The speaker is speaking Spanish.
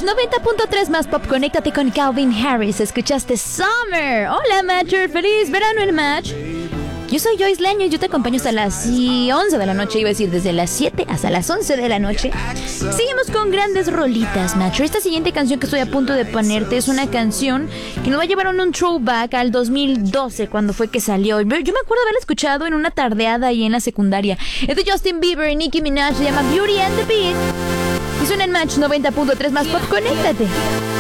90.3 más pop. Conéctate con Calvin Harris. Escuchaste Summer. Hola, Matcher. Feliz verano el Match. Yo soy Joyce Leño y yo te acompaño hasta las 11 de la noche. Iba a decir desde las 7 hasta las 11 de la noche. Seguimos con grandes rolitas, Matcher. Esta siguiente canción que estoy a punto de ponerte es una canción que nos va a llevar a un throwback al 2012, cuando fue que salió. Yo me acuerdo haberla escuchado en una tardeada ahí en la secundaria. Es de Justin Bieber y Nicki Minaj. Se llama Beauty and the Beast. Y suena en Match 90.3 más pop. Conéctate.